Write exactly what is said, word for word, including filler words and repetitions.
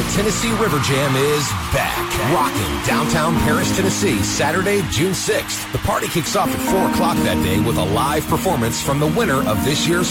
Tennessee River Jam is back. Rocking downtown Paris, Tennessee, Saturday, June sixth. The party kicks off at four o'clock that day with a live performance from the winner of this year's